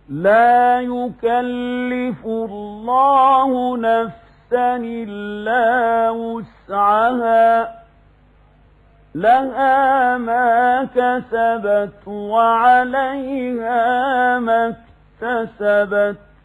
لا يكلف الله نفسا إلا وسعها لها ما كسبت وعليها ما اكتسبت